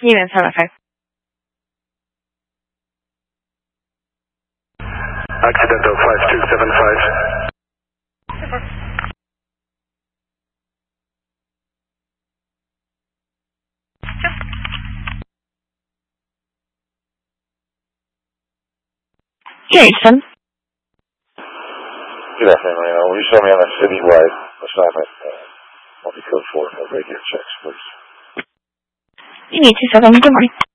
Unit 75. Accidental 5275. Jason. Good afternoon, Reno. Will you show me on a citywide assignment? Multi-code 4 for radio checks, please. Unit 27. Good morning.